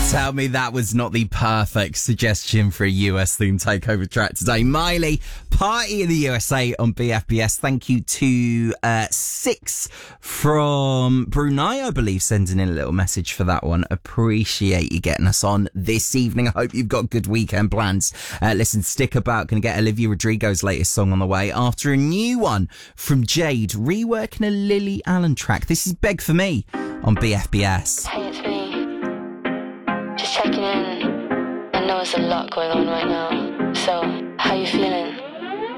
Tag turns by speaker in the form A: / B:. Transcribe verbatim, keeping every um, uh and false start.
A: Tell me that was not the perfect suggestion for a U S theme takeover track today. Miley, Party in the U S A on B F B S. Thank you to uh, Six from Brunei, I believe, sending in a little message for that one. Appreciate you getting us on this evening. I hope you've got good weekend plans. Uh, listen, stick about. Going to get Olivia Rodrigo's latest song on the way after a new one from Jade, reworking a Lily Allen track. This is Beg For Me on B F B S.
B: Hey, it's me. Just checking in. I know there's a lot going on right now. So, how you feeling?